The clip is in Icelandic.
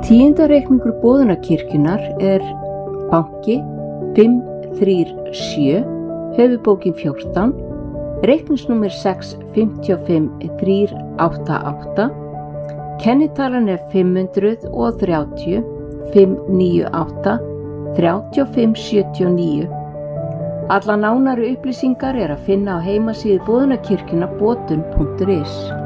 Tíundareikningur Boðunarkirkjunnar er banki 537, höfuðbókin 14, reikningsnúmer 655388, kennitalan er 530 598 3579. Allar nánari upplýsingar er að finna á heimasíðu boðunarkirkjunnar botun.is.